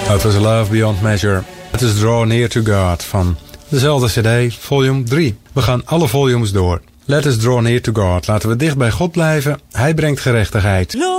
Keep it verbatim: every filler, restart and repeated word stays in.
Dat was Love Beyond Measure. Let us draw near to God van dezelfde cd, volume drie. We gaan alle volumes door. Let us draw near to God. Laten we dicht bij God blijven. Hij brengt gerechtigheid.